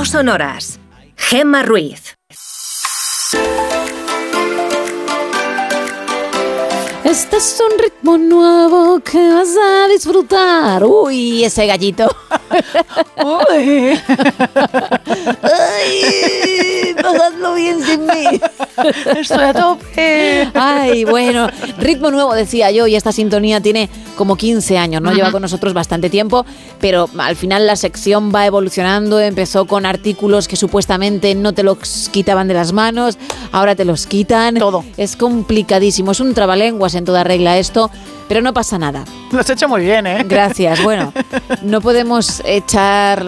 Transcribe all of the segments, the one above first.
No sonoras. Gemma Ruiz. Este es un ritmo nuevo que vas a disfrutar. Uy, ese gallito. Uy. Ay, pasadlo bien sin mí. Estoy a tope. Ay, bueno, ritmo nuevo decía yo, y esta sintonía tiene como 15 años, ¿no? Lleva con nosotros bastante tiempo, pero al final la sección va evolucionando. Empezó con artículos que supuestamente no te los quitaban de las manos, ahora te los quitan. Todo. Es complicadísimo, es un trabalenguas en toda regla esto, pero no pasa nada. Lo has hecho muy bien, ¿eh? Gracias. Bueno, no podemos echar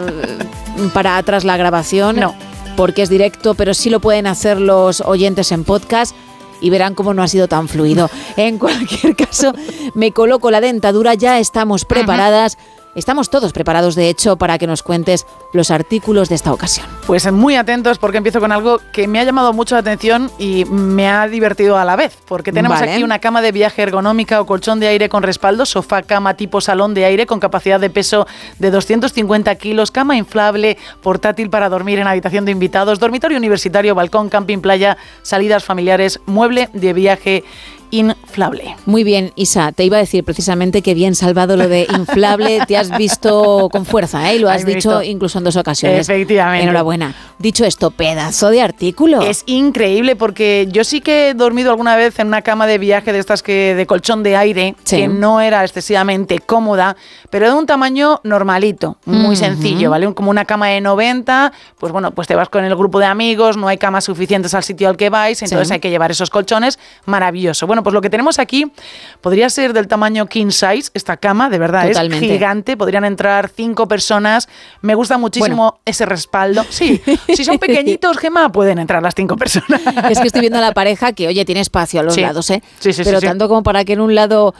para atrás la grabación, no, porque es directo, pero sí lo pueden hacer los oyentes en podcast y verán cómo no ha sido tan fluido. En cualquier caso, me coloco la dentadura, ya estamos preparadas. Estamos todos preparados, de hecho, para que nos cuentes los artículos de esta ocasión. Pues muy atentos, porque empiezo con algo que me ha llamado mucho la atención y me ha divertido a la vez, porque tenemos aquí una cama de viaje ergonómica o colchón de aire con respaldo, sofá cama tipo salón de aire con capacidad de peso de 250 kilos, cama inflable, portátil para dormir en habitación de invitados, dormitorio universitario, balcón, camping, playa, salidas familiares, mueble de viaje inflable. Muy bien, Isa, te iba a decir precisamente que bien salvado lo de inflable, te has visto con fuerza, ¿eh? Y lo has dicho incluso en 2 ocasiones. Efectivamente. Enhorabuena. Dicho esto, pedazo de artículo. Es increíble, porque yo sí que he dormido alguna vez en una cama de viaje de estas de colchón de aire, sí, que no era excesivamente cómoda, pero de un tamaño normalito, muy sencillo, ¿vale? Como una cama de 90, pues bueno, pues te vas con el grupo de amigos, no hay camas suficientes al sitio al que vais, entonces hay que llevar esos colchones, maravilloso. Bueno, pues lo que tenemos aquí podría ser del tamaño king size, esta cama, de verdad. Totalmente. Es gigante, podrían entrar 5 personas. Me gusta muchísimo ese respaldo. Sí, si son pequeñitos, Gemma, pueden entrar las 5 personas. Es que estoy viendo a la pareja que, oye, tiene espacio a los lados, ¿eh? Sí, pero tanto como para que en un lado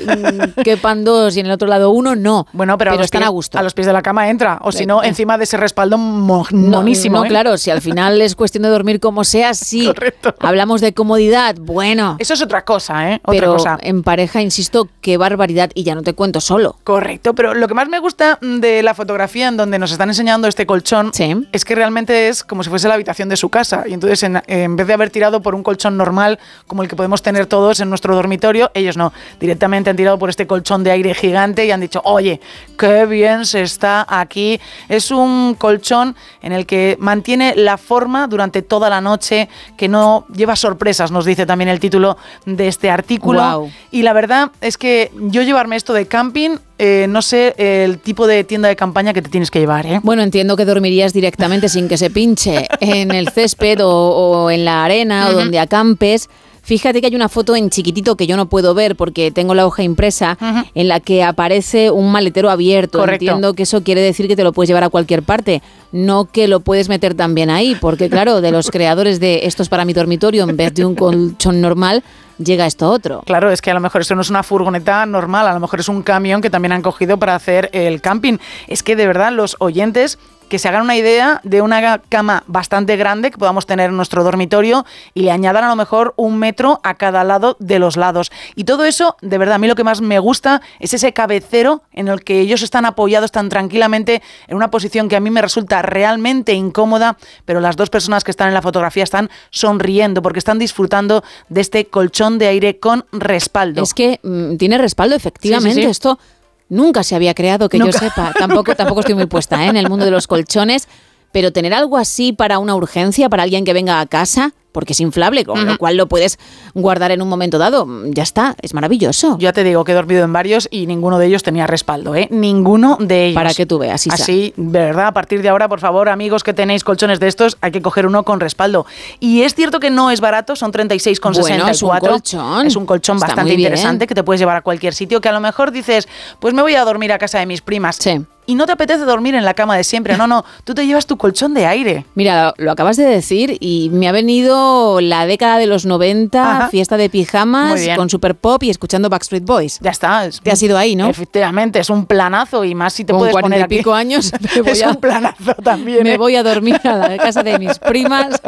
quepan 2 y en el otro lado 1, no. Bueno, pero están a gusto. A los pies de la cama entra, o si no, encima de ese respaldo monísimo. No, claro, si al final es cuestión de dormir como sea, sí. Correcto. Hablamos de comodidad, bueno. Eso es otra cosa, ¿eh? Otra cosa. En pareja, insisto, qué barbaridad, y ya no te cuento solo. Correcto, pero lo que más me gusta de la fotografía en donde nos están enseñando este colchón es que realmente es como si fuese la habitación de su casa, y entonces en vez de haber tirado por un colchón normal como el que podemos tener todos en nuestro dormitorio, ellos no, directamente han tirado por este colchón de aire gigante y han dicho, oye, qué bien se está aquí. Es un colchón en el que mantiene la forma durante toda la noche, que no lleva sorpresas, nos dice también el título de este artículo. Wow. Y la verdad es que yo llevarme esto de camping, no sé el tipo de tienda de campaña que te tienes que llevar, ¿eh? Bueno, entiendo que dormirías directamente sin que se pinche en el césped o en la arena o donde acampes. Fíjate que hay una foto en chiquitito que yo no puedo ver porque tengo la hoja impresa, en la que aparece un maletero abierto. Correcto. Entiendo que eso quiere decir que te lo puedes llevar a cualquier parte, no que lo puedes meter también ahí, porque claro, de los creadores de estos para mi dormitorio, en vez de un colchón normal, llega esto otro. Claro, es que a lo mejor esto no es una furgoneta normal, a lo mejor es un camión que también han cogido para hacer el camping. Es que de verdad los oyentes que se hagan una idea de una cama bastante grande que podamos tener en nuestro dormitorio y le añadan a lo mejor 1 metro a cada lado de los lados. Y todo eso, de verdad, a mí lo que más me gusta es ese cabecero en el que ellos están apoyados tan tranquilamente en una posición que a mí me resulta realmente incómoda, pero las 2 personas que están en la fotografía están sonriendo porque están disfrutando de este colchón de aire con respaldo. Es que tiene respaldo, efectivamente. Sí. Esto nunca se había creado, que nunca. Yo sepa. Tampoco estoy muy puesta en el mundo de los colchones, pero tener algo así para una urgencia, para alguien que venga a casa, porque es inflable, con lo cual lo puedes guardar en un momento dado. Ya está, es maravilloso. Yo ya te digo que he dormido en varios y ninguno de ellos tenía respaldo, ¿eh? Ninguno de ellos. Para que tú veas, Isa. Así, de verdad, a partir de ahora, por favor, amigos que tenéis colchones de estos, hay que coger uno con respaldo. Y es cierto que no es barato, son 36,64. Bueno, es un colchón. Es un colchón Está bastante interesante que te puedes llevar a cualquier sitio, que a lo mejor dices, pues me voy a dormir a casa de mis primas. Sí. Y no te apetece dormir en la cama de siempre. No, tú te llevas tu colchón de aire. Mira, lo acabas de decir y me ha venido la década de los 90, fiesta de pijamas con Super Pop y escuchando Backstreet Boys. Ya está. Te has ido ahí, ¿no? Efectivamente, es un planazo y más si te con puedes poner aquí. Con 40 y pico años. Es un planazo también. Me voy a dormir a la casa de mis primas.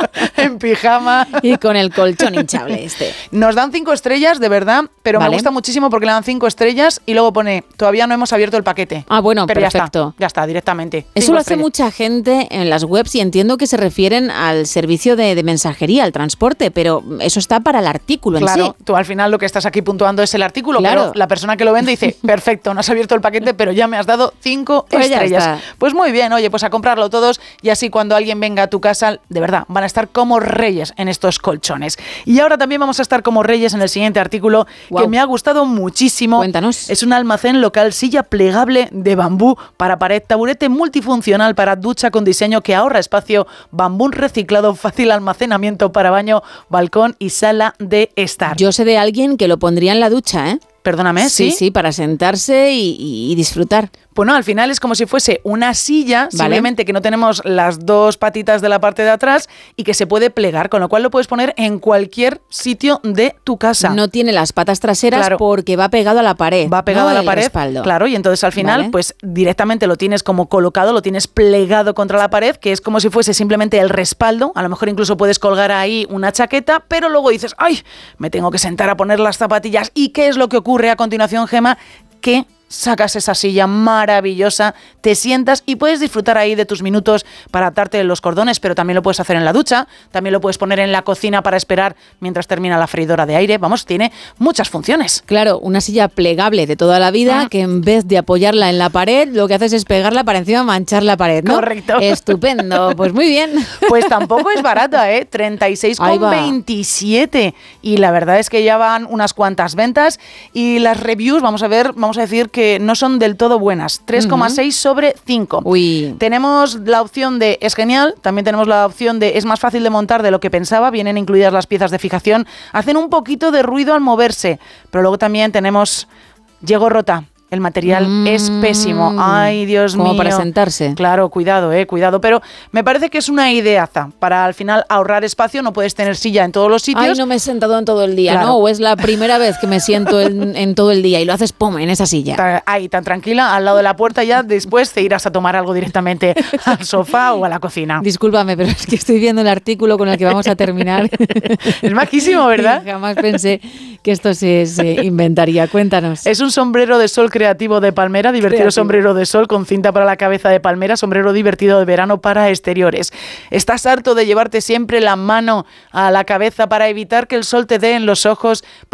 En pijama. Y con el colchón hinchable este. Nos dan 5 estrellas, de verdad, pero me gusta muchísimo porque le dan 5 estrellas y luego pone, todavía no hemos abierto el paquete. Ah, bueno, pero perfecto. ya está, directamente. Eso 5 lo hace estrellas. mucha gente en las webs y entiendo que se refieren al servicio de mensajería, al transporte, pero eso está para el artículo en sí. Claro, tú al final lo que estás aquí puntuando es el artículo, Claro. pero la persona que lo vende dice, perfecto, no has abierto el paquete, pero ya me has dado 5 Pues ya estrellas. está. Pues muy bien, oye, pues a comprarlo todos y así cuando alguien venga a tu casa, de verdad, van a estar como reyes en estos colchones. Y ahora también vamos a estar como reyes en el siguiente artículo, Guau. que me ha gustado muchísimo. Cuéntanos. Es un almacén local, silla plegable de bambú para pared, taburete multifuncional para ducha con diseño que ahorra espacio, bambú reciclado, fácil almacenamiento para baño, balcón y sala de estar. Yo sé de alguien que lo pondría en la ducha, ¿eh? Perdóname, ¿sí? Sí, para sentarse y disfrutar. Pues no, al final es como si fuese una silla, Vale. simplemente que no tenemos las dos patitas de la parte de atrás y que se puede plegar, con lo cual lo puedes poner en cualquier sitio de tu casa. No tiene las patas traseras Claro. porque va pegado a la pared. Va pegado ¿no? a la El pared, respaldo. claro, y entonces al final Vale. pues directamente lo tienes como colocado, lo tienes plegado contra la pared, que es como si fuese simplemente el respaldo, a lo mejor incluso puedes colgar ahí una chaqueta, pero luego dices, ¡ay! Me tengo que sentar a poner las zapatillas. ¿Y qué es lo que ocurre a continuación, Gema? Que sacas esa silla maravillosa, te sientas y puedes disfrutar ahí de tus minutos para atarte los cordones, pero también lo puedes hacer en la ducha, también lo puedes poner en la cocina para esperar mientras termina la freidora de aire. Vamos, tiene muchas funciones. Claro, una silla plegable de toda la vida que en vez de apoyarla en la pared, lo que haces es pegarla para encima manchar la pared, ¿no? Correcto. Estupendo, pues muy bien. Pues tampoco es barata, ¿eh? Ahí va. 36,27. Y la verdad es que ya van unas cuantas ventas y las reviews, vamos a decir que no son del todo buenas. 3,6 sobre 5. Uy. Tenemos la opción de es genial, también tenemos la opción de es más fácil de montar de lo que pensaba, vienen incluidas las piezas de fijación, hacen un poquito de ruido al moverse, pero luego también tenemos llegó rota. El material es pésimo. Ay, Dios mío. Como para sentarse. Claro, cuidado, cuidado. Pero me parece que es una ideaza para al final ahorrar espacio. No puedes tener silla en todos los sitios. Ay, no me he sentado en todo el día, Claro. ¿no? O es la primera vez que me siento en todo el día y lo haces, pum, en esa silla. Ahí, tan tranquila, al lado de la puerta ya. Después te irás a tomar algo directamente al sofá o a la cocina. Discúlpame, pero es que estoy viendo el artículo con el que vamos a terminar. Es majísimo, ¿verdad? Y jamás pensé que esto se inventaría. Cuéntanos. Es un sombrero de sol creativo de palmera, divertido Creativo. sombrero de sol con cinta para la cabeza de palmera, sombrero divertido de verano para exteriores. ¿Estás harto de llevarte siempre la mano a la cabeza para evitar que el sol te dé en los ojos,